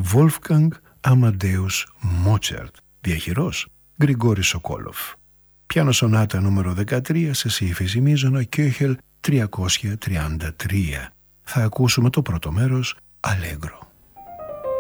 Wolfgang Amadeus Mozart, διαχειρός Γκριγόρης Σοκόλοφ. Πιάνο σονάτα νούμερο 13 σε σι φυσιμίζωνα Köchel 333. Θα ακούσουμε το πρώτο μέρος, Allegro.